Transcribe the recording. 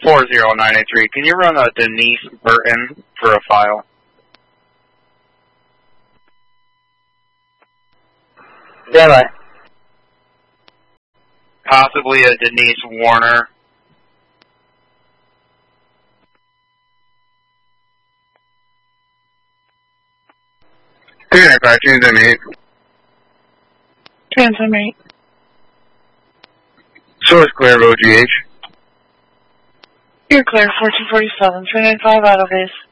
40983. Can you run a Denise Burton for a file? Yeah, Possibly a Denise Warner. Transaction 8. Source clear, OGH. You're clear, 1447, 395 out of base.